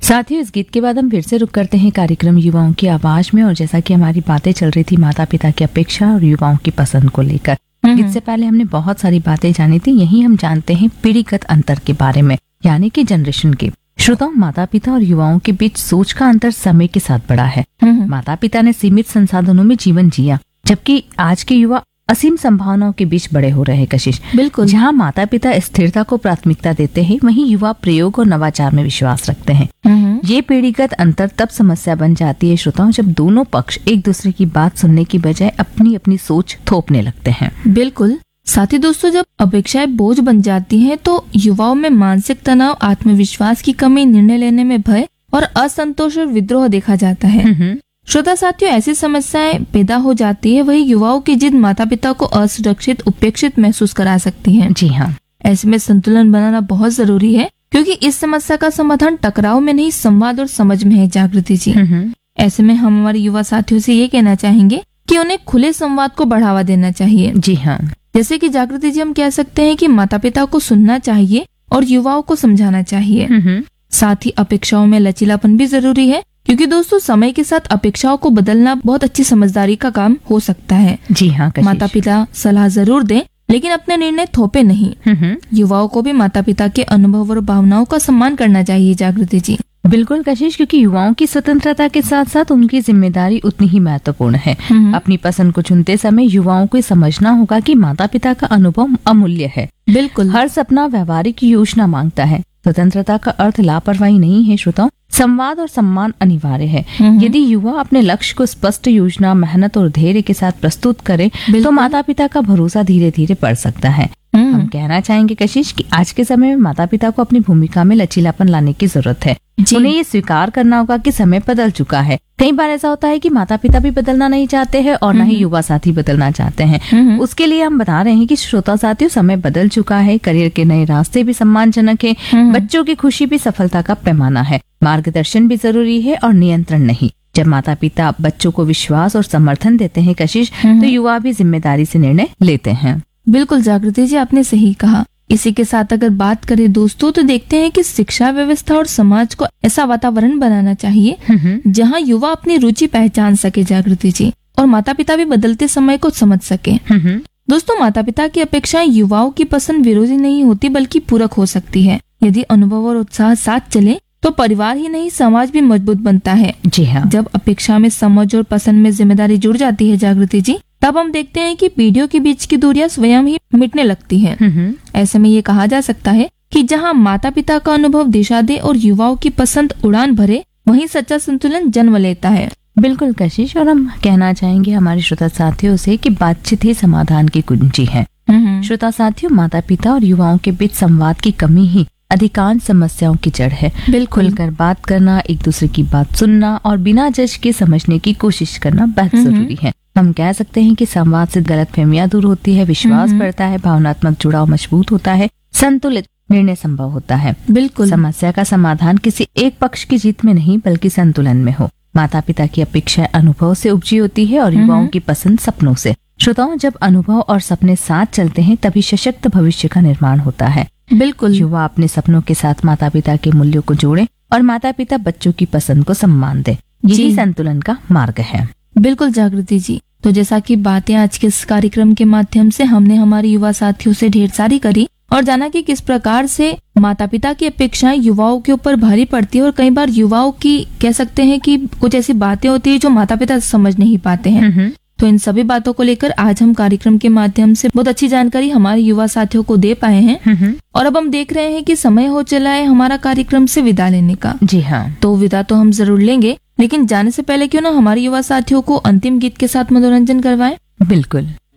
साथियों, इस गीत के बाद हम फिर से रुक करते हैं कार्यक्रम युवाओं की आवाज में। और जैसा कि हमारी बातें चल रही थी माता पिता की अपेक्षा और युवाओं की पसंद को लेकर, गीत से पहले हमने बहुत सारी बातें जानी थी। यही हम जानते हैं पीढ़ीगत अंतर के बारे में, यानी कि जनरेशन के। श्रोताओं, माता पिता और युवाओं के बीच सोच का अंतर समय के साथ बढ़ा है। माता पिता ने सीमित संसाधनों में जीवन जिया, जबकि आज के युवा असीम संभावनाओं के बीच बड़े हो रहे हैं। कशिश, बिल्कुल। जहाँ माता पिता स्थिरता को प्राथमिकता देते हैं, वहीं युवा प्रयोग और नवाचार में विश्वास रखते हैं। ये पीढ़ीगत अंतर तब समस्या बन जाती है श्रोताओं, जब दोनों पक्ष एक दूसरे की बात सुनने की बजाय अपनी अपनी सोच थोपने लगते हैं। बिल्कुल। साथी दोस्तों, जब अपेक्षाएं बोझ बन जाती हैं तो युवाओं में मानसिक तनाव, आत्मविश्वास की कमी, निर्णय लेने में भय और असंतोष और विद्रोह देखा जाता है। श्रोता साथियों, ऐसी समस्याएं पैदा हो जाती है, वही युवाओं की जिद माता पिता को असुरक्षित, उपेक्षित महसूस करा सकती है। जी हाँ, ऐसे में संतुलन बनाना बहुत जरूरी है, क्योंकि इस समस्या का समाधान टकराव में नहीं, संवाद और समझ में है। जागृति जी, ऐसे में हम हमारे युवा साथियों से ये कहना चाहेंगे कि उन्हें खुले संवाद को बढ़ावा देना चाहिए। जी हाँ, जैसे कि जागृति जी, हम कह सकते हैं कि माता पिता को सुनना चाहिए और युवाओं को समझाना चाहिए। साथ ही अपेक्षाओं में लचीलापन भी जरूरी है, क्योंकि दोस्तों समय के साथ अपेक्षाओं को बदलना बहुत अच्छी समझदारी का काम हो सकता है। जी हाँ, माता पिता सलाह जरूर दें, लेकिन अपने निर्णय थोपे नहीं। युवाओं को भी माता पिता के अनुभव और भावनाओं का सम्मान करना चाहिए। जागृति जी, बिल्कुल कशिश, क्योंकि युवाओं की स्वतंत्रता के साथ साथ उनकी जिम्मेदारी उतनी ही महत्वपूर्ण है। अपनी पसंद को चुनते समय युवाओं को समझना होगा कि माता पिता का अनुभव अमूल्य है। बिल्कुल। हर सपना व्यवहारिक योजना मांगता है। स्वतंत्रता का अर्थ लापरवाही नहीं है श्रोताओं, संवाद और सम्मान अनिवार्य है। यदि युवा अपने लक्ष्य को स्पष्ट योजना, मेहनत और धैर्य के साथ प्रस्तुत करे तो माता पिता का भरोसा धीरे धीरे बढ़ सकता है। हम कहना चाहेंगे कशिश कि आज के समय में माता पिता को अपनी भूमिका में लचीलापन लाने की जरूरत है। उन्हें ये स्वीकार करना होगा कि समय बदल चुका है। कई बार ऐसा होता है कि माता पिता भी बदलना नहीं चाहते हैं और न ही युवा साथी बदलना चाहते हैं। उसके लिए हम बता रहे हैं कि श्रोता साथियों, समय बदल चुका है, करियर के नए रास्ते भी सम्मानजनक है, बच्चों की खुशी भी सफलता का पैमाना है, मार्गदर्शन भी जरूरी है और नियंत्रण नहीं। जब माता पिता बच्चों को विश्वास और समर्थन देते हैं कशिश, तो युवा भी जिम्मेदारी से निर्णय लेते हैं। बिल्कुल जागृति जी, आपने सही कहा। इसी के साथ अगर बात करें दोस्तों, तो देखते हैं कि शिक्षा व्यवस्था और समाज को ऐसा वातावरण बनाना चाहिए जहां युवा अपनी रुचि पहचान सके। जागृति जी, और माता पिता भी बदलते समय को समझ सके। दोस्तों, माता पिता की अपेक्षाएं युवाओं की पसंद विरोधी नहीं होती, बल्कि पूरक हो सकती है। यदि अनुभव और उत्साह साथ चले तो परिवार ही नहीं, समाज भी मजबूत बनता है। जी हाँ। जब अपेक्षा में समझ और पसंद में जिम्मेदारी जुड़ जाती है जागृति जी, तब हम देखते हैं कि पीढ़ियों के बीच की दूरियां स्वयं ही मिटने लगती हैं। ऐसे में ये कहा जा सकता है कि जहां माता पिता का अनुभव दिशा दे और युवाओं की पसंद उड़ान भरे, वहीं सच्चा संतुलन जन्म लेता है। बिल्कुल कशिश, और हम कहना चाहेंगे हमारे श्रोता साथियों से कि बातचीत ही समाधान की कुंजी है। श्रोता साथियों, माता पिता और युवाओं के बीच संवाद की कमी ही अधिकांश समस्याओं की जड़ है। बिल्कुल। खुलकर बात करना, एक दूसरे की बात सुनना और बिना जज के समझने की कोशिश करना बेहद जरूरी है। हम कह सकते हैं कि संवाद से गलतफहमियां दूर होती है, विश्वास बढ़ता है, भावनात्मक जुड़ाव मजबूत होता है, संतुलित निर्णय संभव होता है। बिल्कुल। समस्या का समाधान किसी एक पक्ष की जीत में नहीं, बल्कि संतुलन में हो। माता पिता की अपेक्षा अनुभव से उपजी होती है और युवाओं की पसंद सपनों से। श्रोताओं, जब अनुभव और सपने साथ चलते हैं, तभी सशक्त भविष्य का निर्माण होता है। बिल्कुल। युवा अपने सपनों के साथ माता पिता के मूल्यों को जोड़े और माता पिता बच्चों की पसंद को सम्मान दे। यही संतुलन का मार्ग है। बिल्कुल जागृति जी, तो जैसा कि बातें आज के इस कार्यक्रम के माध्यम से हमने हमारे युवा साथियों से ढेर सारी करी और जाना कि किस प्रकार से माता पिता की अपेक्षाएं युवाओं के ऊपर भारी पड़ती है, और कई बार युवाओं की कह सकते हैं कि कुछ ऐसी बातें होती है जो माता पिता समझ नहीं पाते हैं। तो इन सभी बातों को लेकर आज हम कार्यक्रम के माध्यम से बहुत अच्छी जानकारी हमारे युवा साथियों को दे पाए हैं। और अब हम देख रहे हैं कि समय हो चला है हमारा कार्यक्रम से विदा लेने का। जी हाँ। तो विदा तो हम जरूर लेंगे, लेकिन जाने से पहले क्यों ना हमारे युवा साथियों को अंतिम गीत के साथ मनोरंजन करवाएं। बिल्कुल।